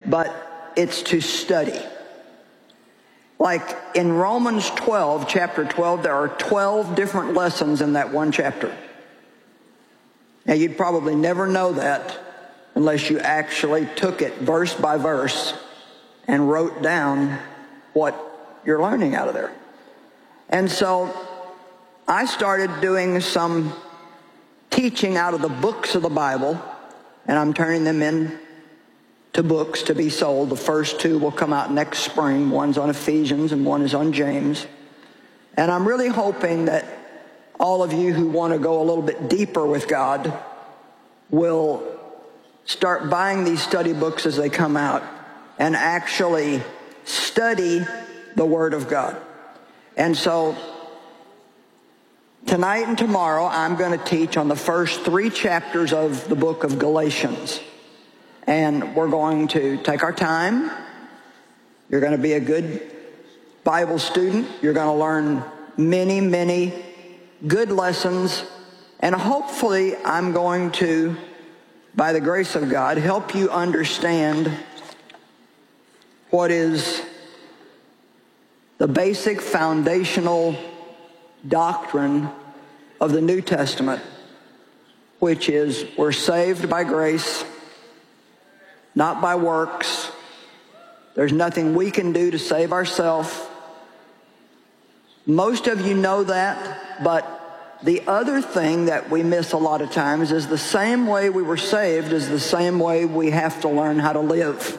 but it's to study. Like in Romans 12, chapter 12, there are 12 different lessons in that one chapter. Now, you'd probably never know that unless you actually took it verse by verse and wrote down what you're learning out of there. And so I started doing some teaching out of the books of the Bible, and I'm turning them into books to be sold. The first two will come out next spring. One's on Ephesians and one is on James. And I'm really hoping that all of you who want to go a little bit deeper with God will start buying these study books as they come out and actually study the Word of God. And so tonight and tomorrow I'm going to teach on the first 3 chapters of the book of Galatians. And we're going to take our time. You're going to be a good Bible student. You're going to learn many, many good lessons. And hopefully I'm going to, by the grace of God, help you understand what is the basic foundational doctrine of the New Testament, which is we're saved by grace, not by works. There's nothing we can do to save ourselves. Most of you know that, but the other thing that we miss a lot of times is the same way we were saved is the same way we have to learn how to live.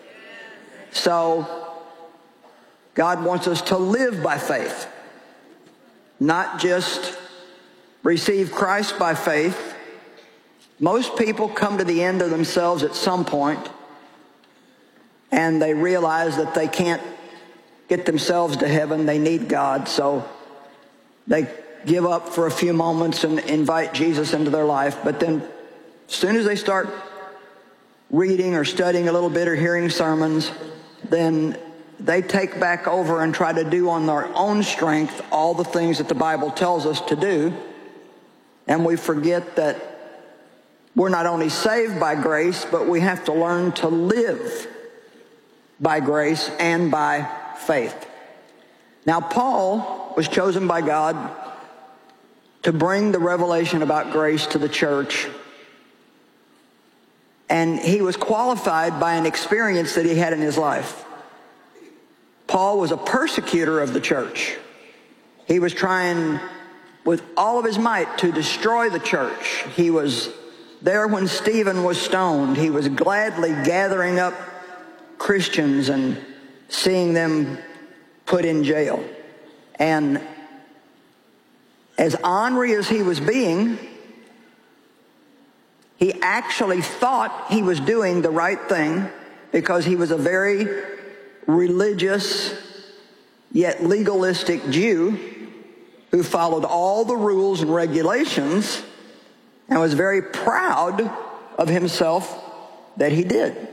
So God wants us to live by faith, not just receive Christ by faith. Most people come to the end of themselves at some point, and they realize that they can't get themselves to heaven. They need God, so they give up for a few moments and invite Jesus into their life. But then as soon as they start reading or studying a little bit or hearing sermons, then they take back over and try to do on their own strength all the things that the Bible tells us to do. And we forget that we're not only saved by grace, but we have to learn to live by grace and by faith. Now, Paul was chosen by God to bring the revelation about grace to the church. And he was qualified by an experience that he had in his life. Paul was a persecutor of the church. He was trying with all of his might to destroy the church. He was there when Stephen was stoned. He was gladly gathering up Christians and seeing them put in jail. And as ornery as he was being, he actually thought he was doing the right thing because he was a very religious yet legalistic Jew who followed all the rules and regulations and was very proud of himself that he did.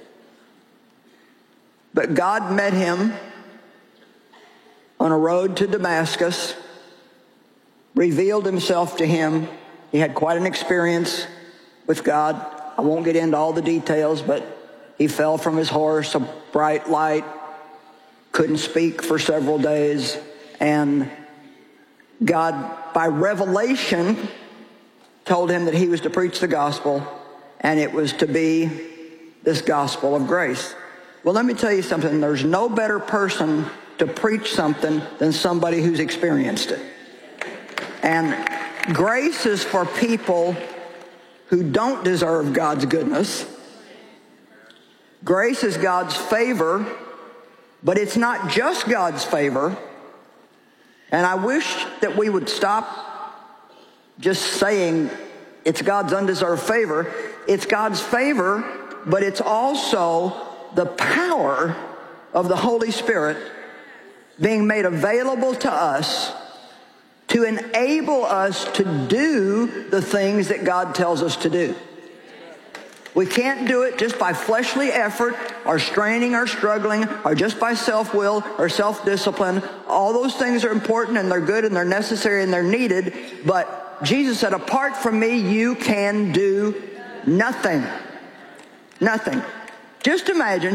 But God met him on a road to Damascus, revealed himself to him. He had quite an experience with God. I won't get into all the details, but he fell from his horse, a bright light, couldn't speak for several days, and God, by revelation, told him that he was to preach the gospel, and it was to be this gospel of grace. Well, let me tell you something. There's no better person to preach something than somebody who's experienced it. And grace is for people who don't deserve God's goodness. Grace is God's favor, but it's not just God's favor. And I wish that we would stop just saying it's God's undeserved favor. It's God's favor, but it's also the power of the Holy Spirit being made available to us to enable us to do the things that God tells us to do. We can't do it just by fleshly effort or straining or struggling or just by self-will or self-discipline. All those things are important and they're good and they're necessary and they're needed. But Jesus said, apart from me, you can do nothing. Nothing. Just imagine